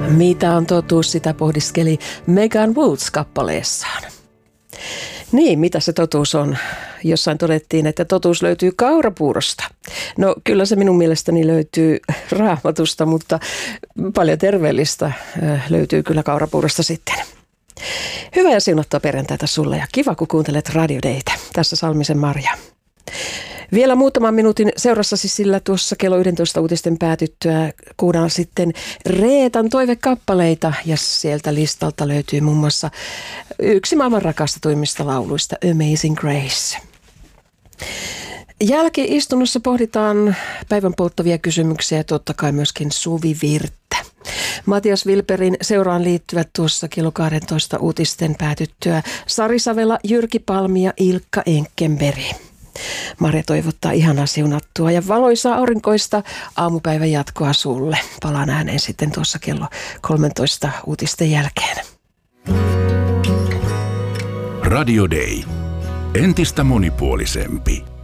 Mitä on totuus, sitä pohdiskeli Megan Woods kappaleessaan. Niin, mitä se totuus on? Jossain todettiin, että totuus löytyy kaurapuurosta. No kyllä se minun mielestäni löytyy Raamatusta, mutta paljon terveellistä löytyy kyllä kaurapuurosta sitten. Hyvää ja siunattua perjantaita sulle ja kiva kun kuuntelet Radio Daytä. Tässä Salmisen Marja. Vielä muutaman minuutin seurassasi, sillä tuossa kello 11 uutisten päätyttyä kuunnellaan sitten Reetan toivekappaleita ja sieltä listalta löytyy muun muassa yksi maailman rakastetuimmista lauluista, Amazing Grace. Jälki-istunnossa pohditaan päivän polttavia kysymyksiä ja totta kai myöskin suvivirttä. Matias Wilperin seuraan liittyvät tuossa kello 12 uutisten päätyttyä Sari Savela, Jyrki Palmi ja Ilkka Enkenberg. Marja toivottaa ihanaa siunattua ja valoisaa aurinkoista aamupäivän jatkoa sulle. Palaan ääneen sitten tuossa kello 13 uutisten jälkeen. Radio Day. Entistä monipuolisempi.